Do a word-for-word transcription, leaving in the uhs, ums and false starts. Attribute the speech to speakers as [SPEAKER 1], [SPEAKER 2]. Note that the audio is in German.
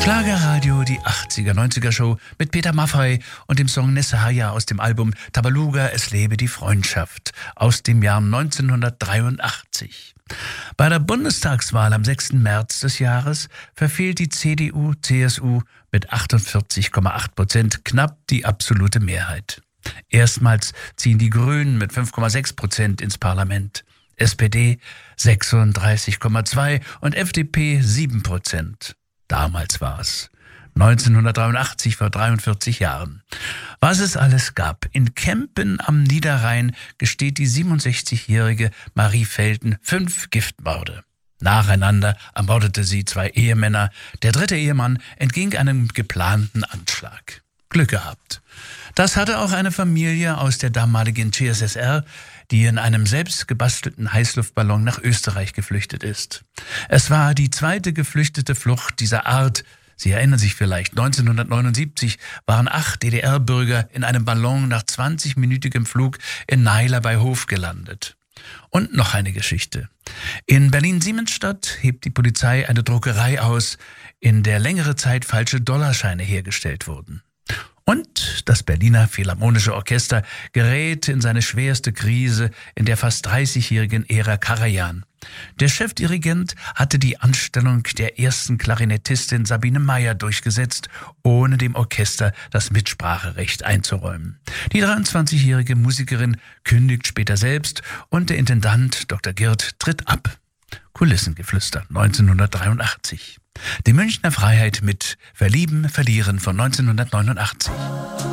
[SPEAKER 1] Schlagerradio, die achtziger, neunziger Show mit Peter Maffay und dem Song Nessaya aus dem Album Tabaluga, es lebe die Freundschaft aus dem Jahr neunzehnhundertdreiundachtzig. Bei der Bundestagswahl am sechsten März des Jahres verfehlt die C D U C S U mit achtundvierzig Komma acht Prozent knapp die absolute Mehrheit. Erstmals ziehen die Grünen mit fünf Komma sechs Prozent ins Parlament, S P D sechsunddreißig Komma zwei und F D P sieben Prozent. Damals war es. neunzehnhundertdreiundachtzig, vor dreiundvierzig Jahren. Was es alles gab. In Kempen am Niederrhein gesteht die siebenundsechzigjährige Marie Felten fünf Giftmorde. Nacheinander ermordete sie zwei Ehemänner. Der dritte Ehemann entging einem geplanten Anschlag. Glück gehabt. Das hatte auch eine Familie aus der damaligen C S S R, die in einem selbst gebastelten Heißluftballon nach Österreich geflüchtet ist. Es war die zweite geflüchtete Flucht dieser Art. Sie erinnern sich vielleicht, neunzehnhundertneunundsiebzig waren acht D D R-Bürger in einem Ballon nach zwanzigminütigem Flug in Naila bei Hof gelandet. Und noch eine Geschichte. In Berlin-Siemensstadt hebt die Polizei eine Druckerei aus, in der längere Zeit falsche Dollarscheine hergestellt wurden. Und das Berliner Philharmonische Orchester gerät in seine schwerste Krise in der fast dreißigjährigen Ära Karajan. Der Chefdirigent hatte die Anstellung der ersten Klarinettistin Sabine Meyer durchgesetzt, ohne dem Orchester das Mitspracherecht einzuräumen. Die dreiundzwanzigjährige Musikerin kündigt später selbst und der Intendant Doktor Girt tritt ab. Kulissengeflüster neunzehnhundertdreiundachtzig. Die Münchner Freiheit mit Verlieben, Verlieren von neunzehnhundertneunundachtzig.